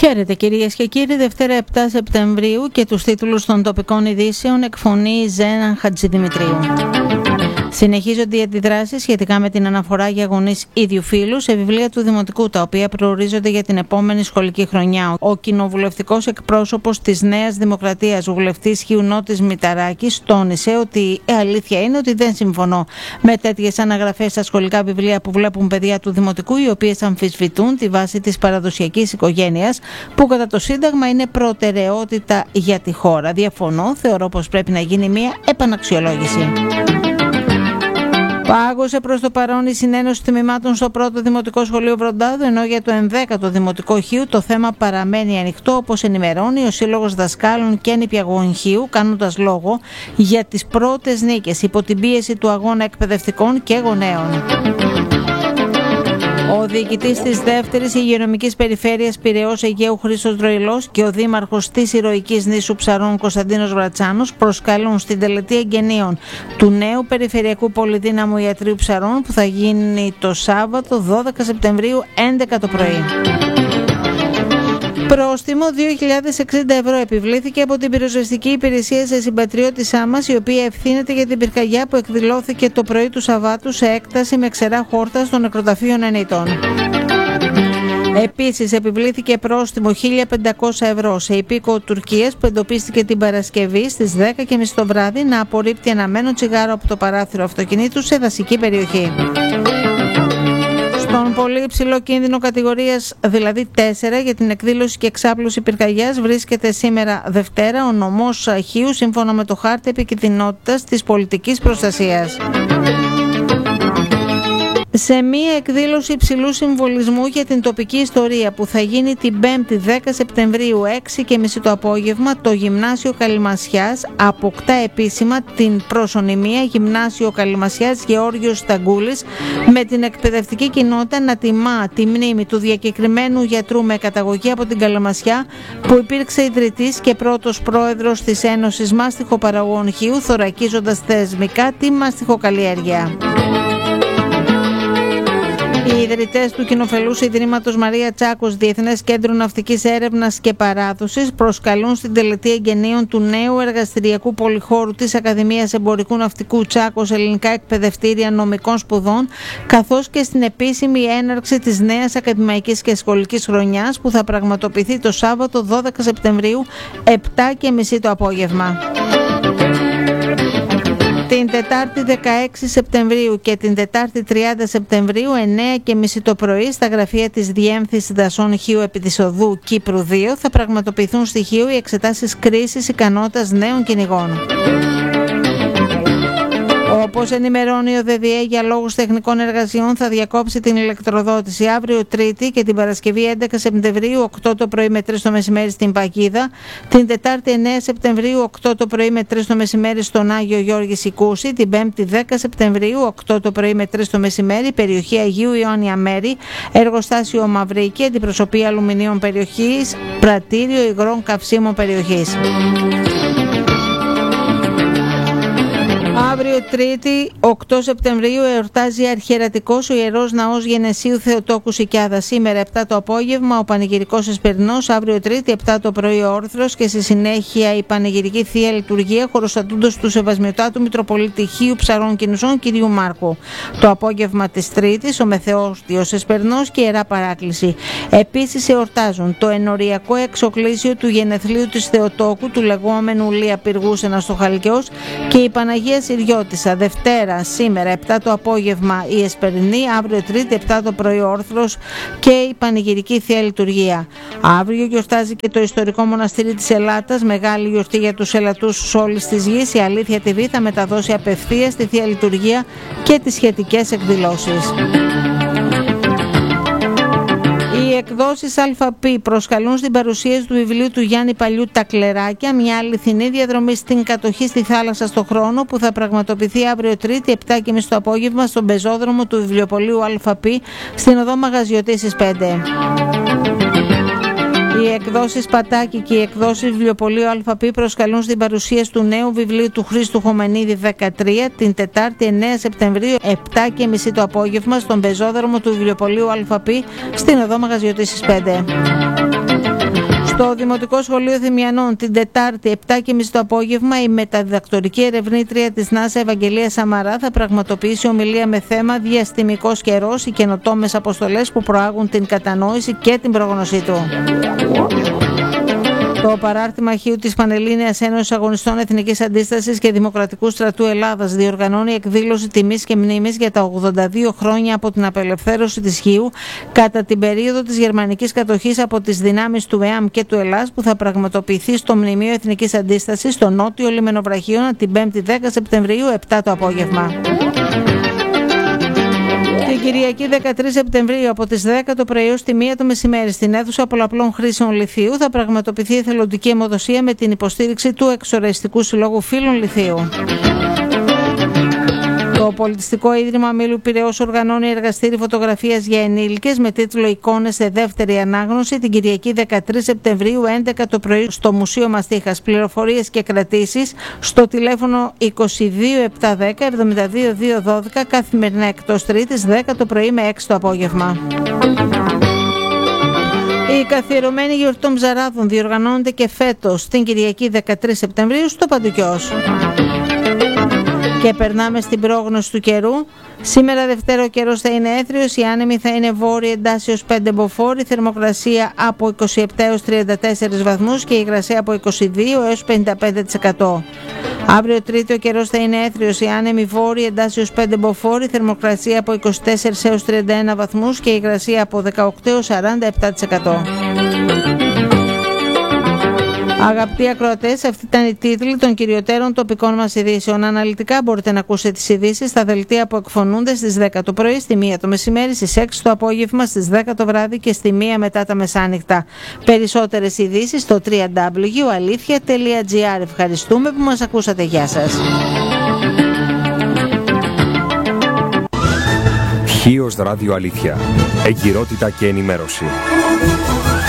Χαίρετε κυρίες και κύριοι, Δευτέρα 7 Σεπτεμβρίου και τους τίτλους των τοπικών ειδήσεων εκφωνεί Ζένα Χατζηδημητρίου. Συνεχίζονται οι αντιδράσεις σχετικά με την αναφορά για γονείς ίδιου φύλου σε βιβλία του Δημοτικού, τα οποία προορίζονται για την επόμενη σχολική χρονιά. Ο κοινοβουλευτικός εκπρόσωπος της Νέας Δημοκρατίας, βουλευτής Χίου Νότης Μηταράκης, τόνισε ότι η αλήθεια είναι ότι δεν συμφωνώ με τέτοιες αναγραφές στα σχολικά βιβλία που βλέπουν παιδιά του Δημοτικού, οι οποίες αμφισβητούν τη βάση της παραδοσιακής οικογένειας, που κατά το Σύνταγμα είναι προτεραιότητα για τη χώρα. Διαφωνώ, θεωρώ πως πρέπει να γίνει μια επαναξιολόγηση. Πάγωσε προς το παρόν η συνένωση τμήματων στο πρώτο Δημοτικό Σχολείο Βροντάδου, ενώ για το 11ο Δημοτικό Χίου το θέμα παραμένει ανοιχτό, όπως ενημερώνει ο Σύλλογος Δασκάλων και Νηπιαγωγών Χίου, κάνοντας λόγο για τις πρώτες νίκες υπό την πίεση του αγώνα εκπαιδευτικών και γονέων. Ο διοικητής της δεύτερης υγειονομικής περιφέρειας Πειραιώς Αιγαίου Χρήστος Δροηλός και ο δήμαρχος της ηρωικής νήσου Ψαρών Κωνσταντίνος Βρατσάνος προσκαλούν στην τελετή εγγενείων του νέου Περιφερειακού Πολυδύναμου Ιατρείου Ψαρών, που θα γίνει το Σάββατο 12 Σεπτεμβρίου 11 το πρωί. Πρόστιμο 2.060 € επιβλήθηκε από την πυροσβεστική υπηρεσία σε συμπατριώτησά μας, η οποία ευθύνεται για την πυρκαγιά που εκδηλώθηκε το πρωί του Σαββάτου σε έκταση με ξερά χόρτα στο νεκροταφείο Εννητών. Επίσης επιβλήθηκε πρόστιμο 1.500 € σε υπήκοο Τουρκίας που εντοπίστηκε την Παρασκευή στις 10.30 το βράδυ να απορρίπτει ένα μένο τσιγάρο από το παράθυρο αυτοκινήτου σε δασική περιοχή. Στον πολύ υψηλό κίνδυνο κατηγορίας, δηλαδή 4, για την εκδήλωση και εξάπλωση πυρκαγιάς βρίσκεται σήμερα Δευτέρα ο νομός Χίου, σύμφωνα με το χάρτη επικινδυνότητας της πολιτικής προστασίας. Σε μία εκδήλωση υψηλού συμβολισμού για την τοπική ιστορία που θα γίνει την 5η 10 Σεπτεμβρίου 6.30 το απόγευμα, το Γυμνάσιο Καλυμασιάς αποκτά επίσημα την προσωνυμία Γυμνάσιο Καλυμασιάς Γεώργιος Σταγκούλης, με την εκπαιδευτική κοινότητα να τιμά τη μνήμη του διακεκριμένου γιατρού με καταγωγή από την Καλυμασιά, που υπήρξε ιδρυτής και πρώτος πρόεδρος της Ένωσης Μάστιχοπαραγωγών Χίου, θωρακίζοντας θεσμικά τη μαστιχοκαλλιέργεια. Οι ιδρυτές του κοινοφελούς Ιδρύματος Μαρία Τσάκος Διεθνές Κέντρο Ναυτικής Έρευνας και Παράδοσης προσκαλούν στην τελετή εγγενείων του νέου εργαστηριακού πολυχώρου της Ακαδημίας Εμπορικού Ναυτικού Τσάκος Ελληνικά Εκπαιδευτήρια Νομικών Σπουδών, καθώς και στην επίσημη έναρξη της νέας ακαδημαϊκής και σχολικής χρονιάς, που θα πραγματοποιηθεί το Σάββατο 12 Σεπτεμβρίου 7.30 το απόγευμα. Την Τετάρτη 16 Σεπτεμβρίου και την Τετάρτη 30 Σεπτεμβρίου 9.30 το πρωί στα γραφεία της Διεύθυνσης Δασών Χίου επί της οδού Κύπρου 2 θα πραγματοποιηθούν στη Χίου οι εξετάσεις κρίσης ικανότητας νέων κυνηγών. Όπως ενημερώνει ο ΔΔΕ, για λόγους τεχνικών εργασιών θα διακόψει την ηλεκτροδότηση αύριο Τρίτη και την Παρασκευή 11 Σεπτεμβρίου 8 το πρωί με 3 το μεσημέρι στην Παγίδα, την Τετάρτη 9 Σεπτεμβρίου 8 το πρωί με 3 το μεσημέρι στον Άγιο Γιώργη Σικούση, την Πέμπτη 10 Σεπτεμβρίου 8 το πρωί με 3 το μεσημέρι περιοχή Αγίου Ιωάννια Μέρη, εργοστάσιο Μαυρίκη, αντιπροσωπεία αλουμινίων περιοχής, πρατήριο υγρών καυσίμων περιοχής. Αύριο Τρίτη, 8 Σεπτεμβρίου, εορτάζει αρχιερατικός ο Ιερός Ναός Γενεσίου Θεοτόκου Σικιάδα. Σήμερα 7 το απόγευμα ο πανηγυρικός εσπερινός, αύριο Τρίτη 7 το πρωί ο όρθρος και στη συνέχεια η πανηγυρική Θεία Λειτουργία χωροστατούντος του Σεβασμιωτάτου Μητροπολίτη Χίου Ψαρών Κινουσών κυρίου Μάρκου. Το απόγευμα της Τρίτης ο Μεθεόστιος εσπερινός και Ιερά Παράκληση. Επίσης εορτάζουν το ενοριακό εξοκλήσιο του γενεθλίου της Θεοτόκου, του λεγόμενου Λία Πυργούσενα στο Χαλκιός, και η Παναγία Συριώτισσα. Δευτέρα σήμερα 7 το απόγευμα η εσπερινή, αύριο Τρίτη 7 το πρωί ο όρθρος και η πανηγυρική Θεία Λειτουργία. Αύριο γιορτάζει και το ιστορικό μοναστήρι της Ελλάτας, μεγάλη γιορτή για τους ελατούς όλης της γης. Η Αλήθεια TV θα μεταδώσει απευθείας τη Θεία Λειτουργία και τις σχετικές εκδηλώσεις. Οι εκδόσεις ΑΠ προσκαλούν στην παρουσίαση του βιβλίου του Γιάννη Παλιού «Τα Κλεράκια», μια αληθινή διαδρομή στην κατοχή στη θάλασσα στο χρόνο, που θα πραγματοποιηθεί αύριο Τρίτη 7.30 το απόγευμα στον πεζόδρομο του βιβλιοπωλείου ΑΠ στην οδό Μαγαζιωτήσης 5. Οι εκδόσεις Πατάκη και οι εκδόσεις Βιβλιοπωλείου ΑΠ προσκαλούν στην παρουσίαση του νέου βιβλίου του Χρήστου Χωμενίδη 13 την Τετάρτη 9 Σεπτεμβρίου 7.30 το απόγευμα στον πεζόδρομο του Βιβλιοπωλείου ΑΠ στην οδό Μαγαζιωτήσης 5. Στο Δημοτικό Σχολείο Θυμιανών την Τετάρτη 7.30 το απόγευμα η μεταδιδακτορική ερευνήτρια της ΝΑΣΑ Ευαγγελία Σαμαρά θα πραγματοποιήσει ομιλία με θέμα «Διαστημικός καιρός, οι καινοτόμες αποστολές που προάγουν την κατανόηση και την πρόγνωσή του». Το παράρτημα αρχείου της Πανελλήνιας Ένωσης Αγωνιστών Εθνικής Αντίστασης και Δημοκρατικού Στρατού Ελλάδας διοργανώνει εκδήλωση τιμής και μνήμης για τα 82 χρόνια από την απελευθέρωση της Χίου κατά την περίοδο της γερμανικής κατοχής από τις δυνάμεις του ΕΑΜ και του Ελλάς, που θα πραγματοποιηθεί στο Μνημείο Εθνικής Αντίστασης στο νότιο Λιμενοβραχίωνα την 5η 10 Σεπτεμβρίου 7 το απόγευμα. Την Κυριακή 13 Σεπτεμβρίου από τις 10 το πρωί ως τη 1 το μεσημέρι στην αίθουσα πολλαπλών χρήσεων Λιθίου θα πραγματοποιηθεί εθελοντική αιμοδοσία με την υποστήριξη του Εξοραϊστικού Συλλόγου Φίλων Λιθίου. Το Πολιτιστικό Ίδρυμα Μήλου Πειραιώς οργανώνει εργαστήρι φωτογραφίας για ενήλικες με τίτλο «Εικόνες σε δεύτερη ανάγνωση» την Κυριακή 13 Σεπτεμβρίου 11 το πρωί στο Μουσείο Μαστίχας. Πληροφορίες και κρατήσεις στο τηλέφωνο 22 710 72 212 καθημερινά εκτός Τρίτης 10 το πρωί με 6 το απόγευμα. Η καθιερωμένη γιορτή των Ψαράδων διοργανώνεται και φέτος την Κυριακή 13 Σεπτεμβρίου στο Παντοκιός. Και περνάμε στην πρόγνωση του καιρού. Σήμερα Δευτέρα ο καιρός θα είναι έθριος, η άνεμη θα είναι βόρεια εντάσσεως 5 μποφόρ, η θερμοκρασία από 27 έως 34 βαθμούς και η υγρασία από 22 έως 55%. Αύριο Τρίτη ο καιρός θα είναι έθριος, η άνεμη βόρεια εντάσσεως 5 μποφόρ, η θερμοκρασία από 24 έως 31 βαθμούς και η υγρασία από 18 έως 47%. Αγαπητοί ακροατές, αυτή ήταν η τίτλη των κυριωτέρων τοπικών μας ειδήσεων. Αναλυτικά μπορείτε να ακούσετε τις ειδήσεις στα δελτία που εκφωνούνται στις 10 το πρωί, στη 1 το μεσημέρι, στις 6 το απόγευμα, στις 10 το βράδυ και στη 1 μετά τα μεσάνυχτα. Περισσότερες ειδήσεις στο www.alithia.gr. Ευχαριστούμε που μας ακούσατε. Γεια σας. Χίος Ράδιο Αλήθεια. Εγκυρότητα και ενημέρωση.